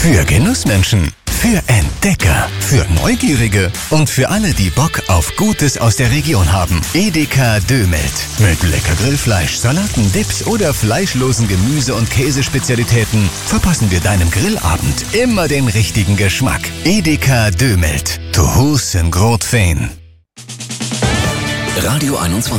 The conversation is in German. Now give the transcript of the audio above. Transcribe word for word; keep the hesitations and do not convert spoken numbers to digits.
Für Genussmenschen, für Entdecker, für Neugierige und für alle, die Bock auf Gutes aus der Region haben. Edeka Dömelt. Mit lecker Grillfleisch, Salaten, Dips oder fleischlosen Gemüse- und Käsespezialitäten verpassen wir deinem Grillabend immer den richtigen Geschmack. Edeka Dömelt. To hus en groot veen. Radio einundzwanzig.